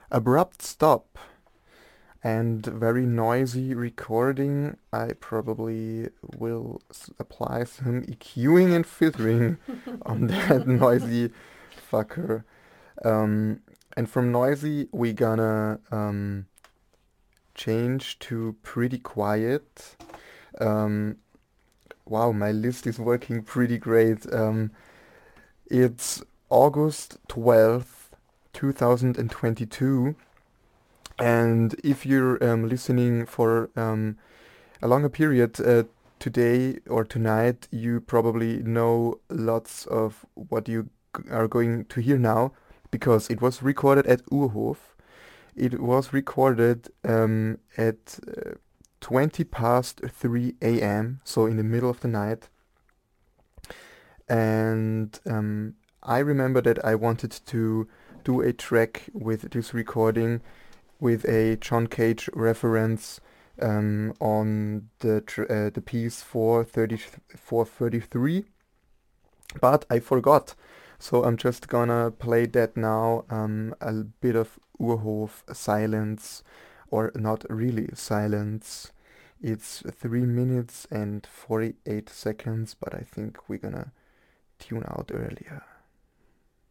abrupt stop and very noisy recording. I probably will apply some EQing and filtering on that noisy fucker. Um, and from noisy, we gonna change to pretty quiet. Um, wow, my list is working pretty great. It's August 12th, 2022. And if you're listening for a longer period today or tonight, you probably know lots of what you are going to hear now because it was recorded at Urhof. It was recorded at 20 past 3 a.m., so in the middle of the night. And I remember that I wanted to do a track with this recording with a John Cage reference on the piece 433, but I forgot. So I'm just gonna play that now. A bit of Urhof silence, or not really silence. It's 3 minutes and 48 seconds, but I think we're gonna tune out earlier.